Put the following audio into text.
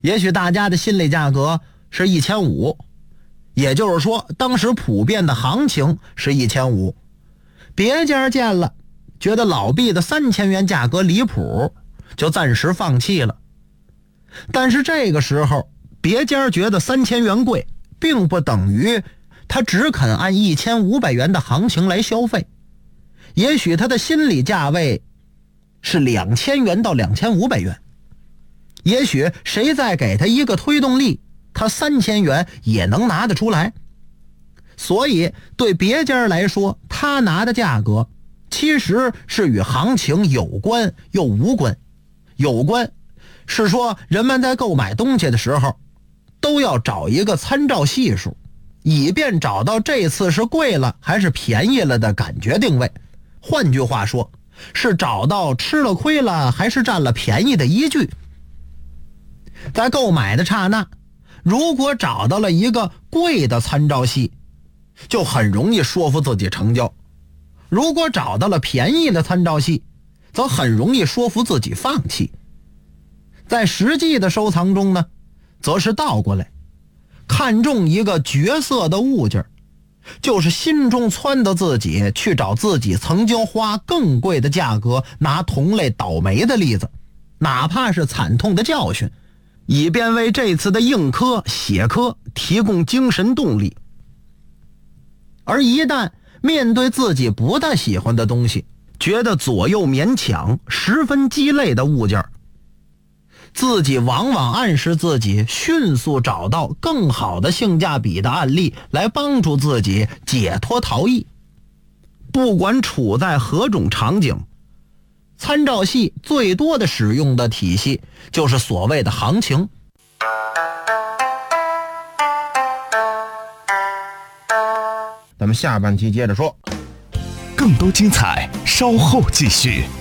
也许大家的心理价格是1500，也就是说当时普遍的行情是1500。别家见了觉得老毕的3000元价格离谱，就暂时放弃了。但是这个时候别家觉得3000元贵，并不等于他只肯按1500元的行情来消费。也许他的心理价位是2000元到2500元，也许谁再给他一个推动力，他3000元也能拿得出来。所以对别家来说，他拿的价格其实是与行情有关又无关。有关是说人们在购买东西的时候都要找一个参照系数，以便找到这次是贵了还是便宜了的感觉定位。换句话说，是找到吃了亏了还是占了便宜的依据。在购买的刹那，如果找到了一个贵的参照系，就很容易说服自己成交；如果找到了便宜的参照系，则很容易说服自己放弃。在实际的收藏中呢，则是倒过来，看中一个绝色的物件，就是心中撺掇自己去找自己曾经花更贵的价格拿同类倒霉的例子，哪怕是惨痛的教训，以便为这次的硬科血科提供精神动力。而一旦面对自己不太喜欢的东西，觉得左右勉强，十分鸡肋的物件，自己往往暗示自己迅速找到更好的性价比的案例来帮助自己解脱逃逸。不管处在何种场景，参照系最多的使用的体系就是所谓的行情。 咱们下半期接着说， 更多精彩稍后继续。